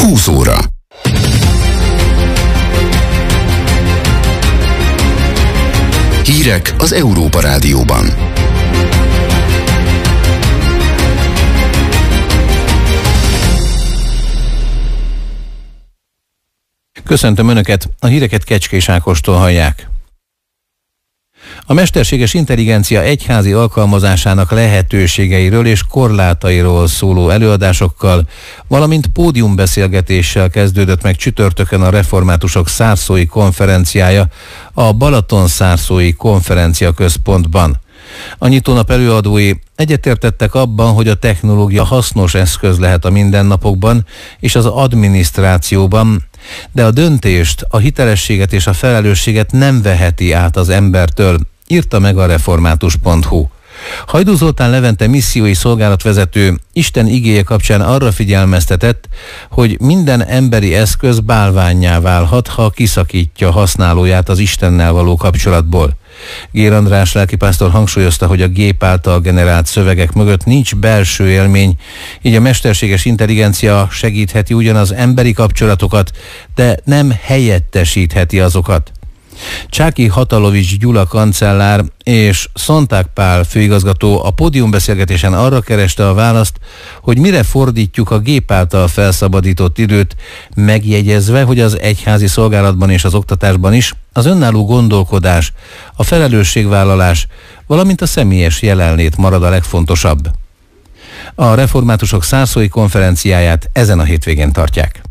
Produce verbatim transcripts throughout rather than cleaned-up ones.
húsz óra. Hírek az Európa Rádióban. Köszöntöm Önöket, a híreket Kecskés Ákostól hallják. A mesterséges intelligencia egyházi alkalmazásának lehetőségeiről és korlátairól szóló előadásokkal, valamint pódiumbeszélgetéssel kezdődött meg csütörtökön a reformátusok szárszói konferenciája a Balaton-szárszói Konferencia Központban. A nyitónap előadói egyetértettek abban, hogy a technológia hasznos eszköz lehet a mindennapokban és az adminisztrációban, de a döntést, a hitelességet és a felelősséget nem veheti át az embertől, írta meg a református pont hu. Hajdú Zoltán Levente missziói szolgálatvezető Isten igéje kapcsán arra figyelmeztetett, hogy minden emberi eszköz bálvánnyá válhat, ha kiszakítja használóját az Istennel való kapcsolatból. Gér András lelkipásztor hangsúlyozta, hogy a gép által generált szövegek mögött nincs belső élmény, így a mesterséges intelligencia segítheti ugyan az emberi kapcsolatokat, de nem helyettesítheti azokat. Csáki Hatalovics Gyula kancellár és Szonták Pál főigazgató a pódiumbeszélgetésen arra kereste a választ, hogy mire fordítjuk a gép által felszabadított időt, megjegyezve, hogy az egyházi szolgálatban és az oktatásban is az önálló gondolkodás, a felelősségvállalás, valamint a személyes jelenlét marad a legfontosabb. A reformátusok szárszói konferenciáját ezen a hétvégén tartják.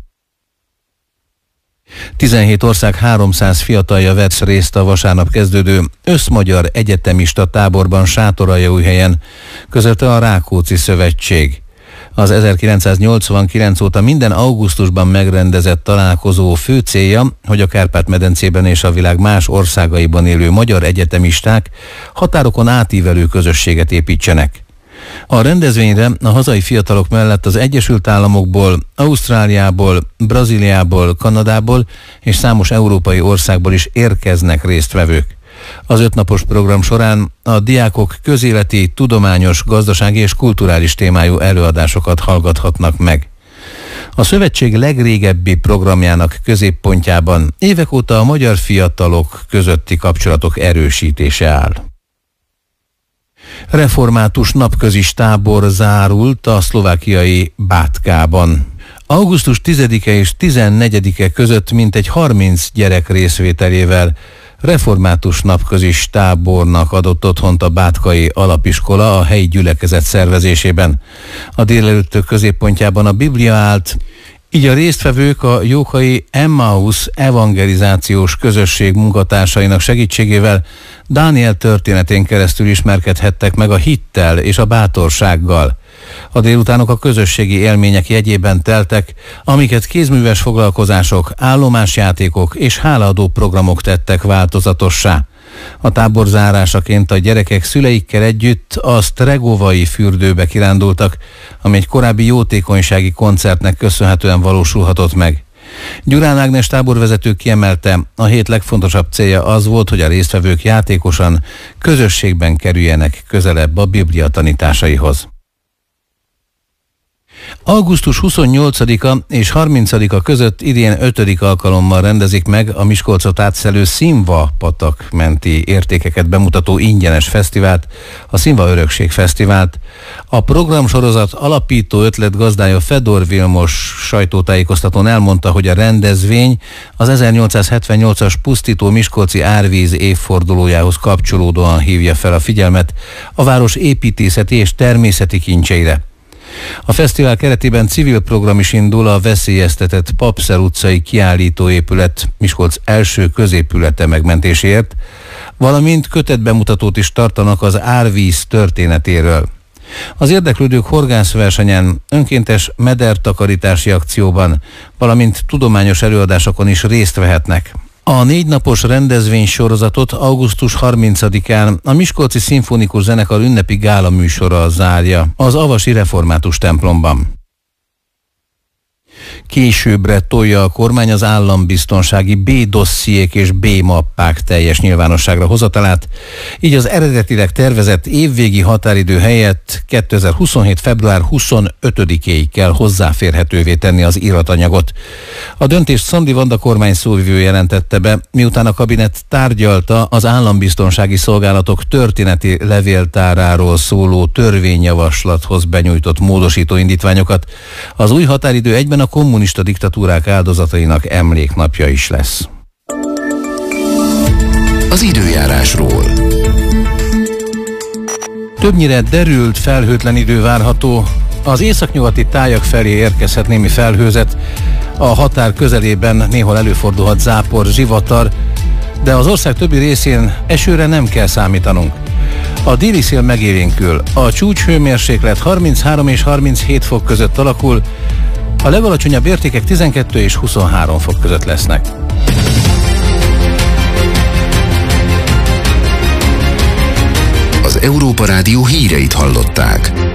tizenhét ország háromszáz fiatalja vett részt a vasárnap kezdődő összmagyar egyetemista táborban Sátoraljaújhelyen, közölte a Rákóczi Szövetség. Az ezerkilencszáznyolcvankilenc óta minden augusztusban megrendezett találkozó fő célja, hogy a Kárpát-medencében és a világ más országaiban élő magyar egyetemisták határokon átívelő közösséget építsenek. A rendezvényre a hazai fiatalok mellett az Egyesült Államokból, Ausztráliából, Brazíliából, Kanadából és számos európai országból is érkeznek résztvevők. Az ötnapos program során a diákok közéleti, tudományos, gazdasági és kulturális témájú előadásokat hallgathatnak meg. A szövetség legrégebbi programjának középpontjában évek óta a magyar fiatalok közötti kapcsolatok erősítése áll. Református napközis tábor zárult a szlovákiai Bátkában. augusztus tizedike és tizennegyedike között mintegy harminc gyerek részvételével református napközis tábornak adott otthont a bátkai alapiskola a helyi gyülekezet szervezésében. A délelőttök középpontjában a Biblia állt, így a résztvevők a jókai Emmaus evangelizációs közösség munkatársainak segítségével Dániel történetén keresztül ismerkedhettek meg a hittel és a bátorsággal. A délutánok a közösségi élmények jegyében teltek, amiket kézműves foglalkozások, állomásjátékok és hálaadó programok tettek változatossá. A tábor zárásaként a gyerekek szüleikkel együtt a Stregovai fürdőbe kirándultak, ami egy korábbi jótékonysági koncertnek köszönhetően valósulhatott meg. Gyurán Ágnes táborvezető kiemelte, a hét legfontosabb célja az volt, hogy a résztvevők játékosan, közösségben kerüljenek közelebb a Biblia tanításaihoz. augusztus huszonnyolcadika és harmincadika között idén ötödik alkalommal rendezik meg a Miskolcot átszelő Színva patak menti értékeket bemutató ingyenes fesztivált, a Színva Örökség Fesztivált. A programsorozat alapító ötletgazdája Fedor Vilmos sajtótájékoztatón elmondta, hogy a rendezvény az ezernyolcszázhetvennyolcas pusztító miskolci árvíz évfordulójához kapcsolódóan hívja fel a figyelmet a város építészeti és természeti kincseire. A fesztivál keretében civil program is indul a veszélyeztetett Papszer utcai kiállítóépület Miskolc első középülete megmentéséért, valamint kötetbemutatót is tartanak az árvíz történetéről. Az érdeklődők horgászversenyen, önkéntes medertakarítási akcióban, valamint tudományos előadásokon is részt vehetnek. A négy napos rendezvény sorozatot augusztus harmincadikán a Miskolci Szimfonikus Zenekar ünnepi gála műsora zárja az Avasi Református templomban. későbbre tolja a kormány az állambiztonsági B-dossziék és B-mappák teljes nyilvánosságra hozatalát, így az eredetileg tervezett évvégi határidő helyett kétezer-huszonhét. február huszonötödikéig kell hozzáférhetővé tenni az íratanyagot. A döntést Szandi Vanda kormány szóvivő jelentette be, miután a kabinet tárgyalta az állambiztonsági szolgálatok történeti levéltáráról szóló törvényjavaslathoz benyújtott módosító indítványokat. Az új határidő egyben a kommunista diktatúrák áldozatainak emléknapja is lesz. Az időjárásról. Többnyire derült, felhőtlen idő várható. Az északnyugati tájak felé érkezhet némi felhőzet, a határ közelében néhol előfordulhat zápor, zivatar, de az ország többi részén esőre nem kell számítanunk. A déli szél megélénkül, a csúcshőmérséklet harminchárom és harminchét fok között alakul, a legalacsonyabb értékek tizenkettő és huszonhárom fok között lesznek. Az Európa Rádió híreit hallották.